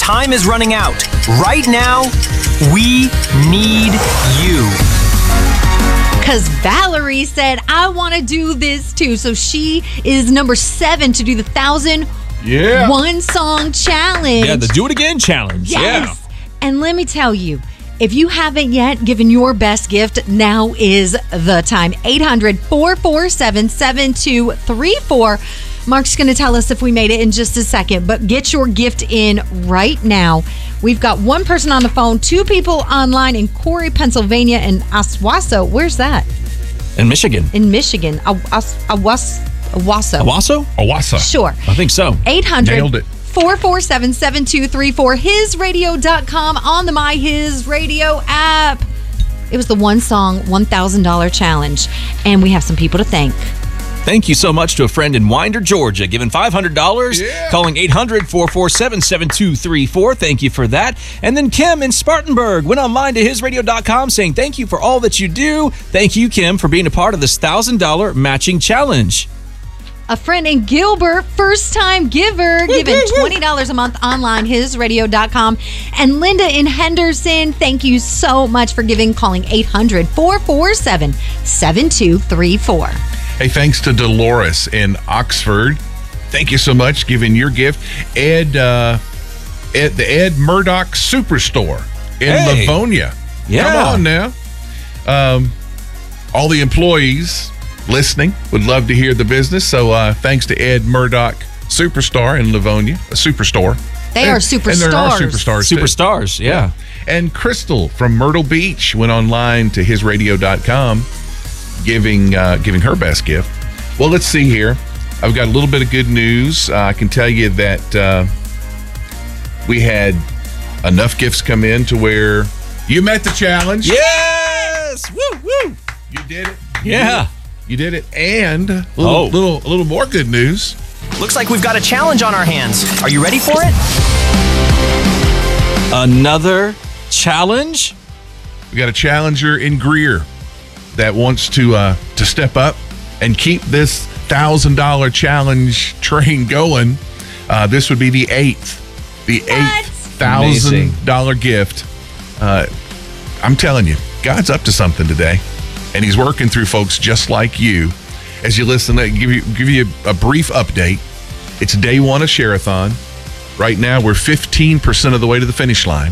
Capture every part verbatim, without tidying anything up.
time is running out. Right now, we need you. Because Valerie said, I want to do this too. So she is number seven to do the thousand yeah. one song challenge. Yeah, the Do It Again challenge. Yes. Yeah. And let me tell you, if you haven't yet given your best gift, now is the time. eight hundred, four four seven, seven two three four. Mark's going to tell us if we made it in just a second, but get your gift in right now. We've got one person on the phone, two people online in Corey, Pennsylvania, and Owasso. Where's that? In Michigan. In Michigan. Owasso. Owasso. Owasso? Owasso. Sure. I think so. eight hundred, Nailed it. four four seven, seven two three four. his radio dot com on the My His Radio app. It was the one song, one thousand dollars challenge. And we have some people to thank. Thank you so much to a friend in Winder, Georgia, giving five hundred dollars, yeah. calling eight hundred, four four seven, seven two three four. Thank you for that. And then Kim in Spartanburg went online to his radio dot com saying, thank you for all that you do. Thank you, Kim, for being a part of this one thousand dollars matching challenge. A friend in Gilbert, first-time giver, giving twenty dollars a month online, his radio dot com. And Linda in Henderson, thank you so much for giving, calling eight hundred, four four seven, seven two three four. Hey, thanks to Dolores in Oxford. Thank you so much, giving your gift. Ed, uh, Ed the Ed Murdoch Superstore in Hey. Livonia. Yeah. Come on now. Um, all the employees listening would love to hear the business. So uh, thanks to Ed Murdoch Superstar in Livonia, a superstore. They and, are superstars. And there are superstars, too. Superstars, yeah. And Crystal from Myrtle Beach went online to his radio dot com, giving uh, giving her best gift. Well, let's see here. I've got a little bit of good news. Uh, I can tell you that uh, we had enough gifts come in to where you met the challenge. Yes! Woo, woo! You did it. You Yeah. did it. You did it. And a little, Oh. little, a little more good news. Looks like we've got a challenge on our hands. Are you ready for it? Another challenge? We got a challenger in Greer that wants to uh, to step up and keep this thousand dollar challenge train going. Uh, this would be the eighth, the eighth thousand dollar gift. Uh, I'm telling you, God's up to something today, and He's working through folks just like you. As you listen, to give you give you a brief update. It's day one of Share-a-thon. Right now, we're fifteen percent of the way to the finish line.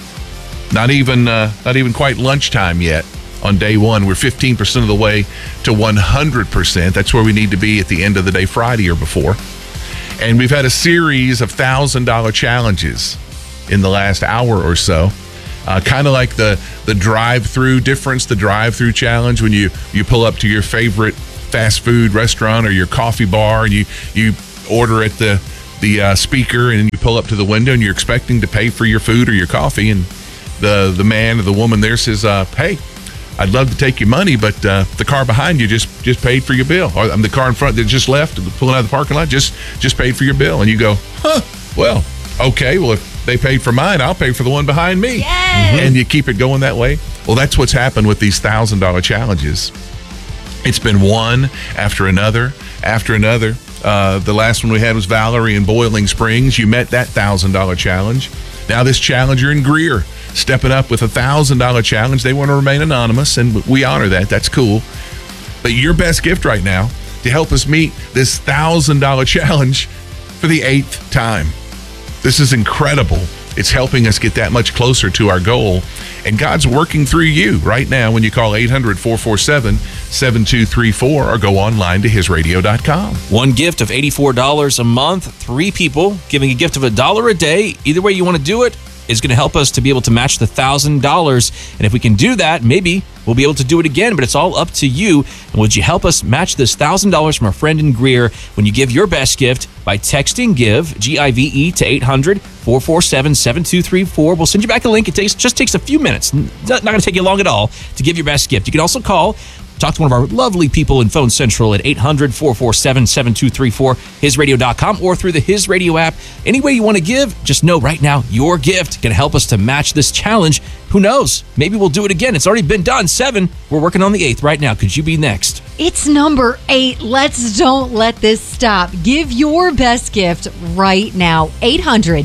Not even uh, not even quite lunchtime yet on day one. We're fifteen percent of the way to one hundred percent. That's where we need to be at the end of the day, Friday or before. And we've had a series of one thousand dollar challenges in the last hour or so. Uh, kind of like the the drive-through difference, the drive-through challenge, when you, you pull up to your favorite fast food restaurant or your coffee bar and you, you order at the, the uh, speaker and you pull up to the window and you're expecting to pay for your food or your coffee, and the, the man or the woman there says, uh, hey, I'd love to take your money, but uh, the car behind you just just paid for your bill. Or um, the car in front that just left, pulling out of the parking lot, just just paid for your bill. And you go, huh, well, okay, well, if they paid for mine, I'll pay for the one behind me. Yes! And you keep it going that way. Well, that's what's happened with these one thousand dollar challenges. It's been one after another, after another. Uh, the last one we had was Valerie in Boiling Springs. You met that one thousand dollar challenge. Now this challenger in Greer stepping up with a one thousand dollar challenge. They want to remain anonymous, and we honor that. That's cool. But your best gift right now to help us meet this one thousand dollar challenge for the eighth time. This is incredible. It's helping us get that much closer to our goal. And God's working through you right now when you call eight hundred, four four seven, seven two three four or go online to his radio dot com. One gift of eighty-four dollars a month, three people giving a gift of a dollar a day. Either way you want to do it is going to help us to be able to match the one thousand dollars. And if we can do that, maybe we'll be able to do it again, but it's all up to you. And would you help us match this one thousand dollars from our friend in Greer when you give your best gift by texting GIVE, G I V E, to eight hundred, four four seven, seven two three four. We'll send you back a link. It takes just takes a few minutes. It's not going to take you long at all to give your best gift. You can also call, talk to one of our lovely people in Phone Central at eight hundred, four four seven, seven two three four, his radio dot com, or through the His Radio app. Any way you want to give, just know right now your gift can help us to match this challenge. Who knows? Maybe we'll do it again. It's already been done. Seven. We're working on the eighth right now. Could you be next? It's number eight. Let's don't let this stop. Give your best gift right now. eight hundred,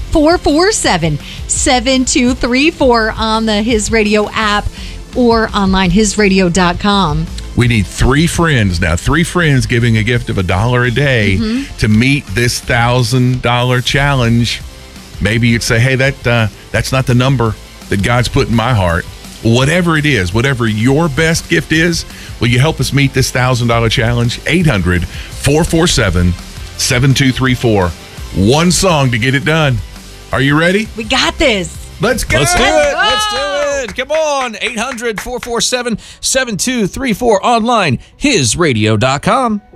four four seven, seven two three four on the His Radio app or online, his radio dot com. We need three friends now. Three friends giving a gift of a dollar a day Mm-hmm. to meet this thousand dollar challenge. Maybe you'd say, "Hey, that uh, that's not the number that God's put in my heart." Whatever it is, whatever your best gift is, will you help us meet this thousand dollar challenge? eight hundred, four four seven, seven two three four. One song to get it done. Are you ready? We got this. Let's go. Let's do it. go. Let's do it. Come on. eight hundred, four four seven, seven two three four online, his radio dot com.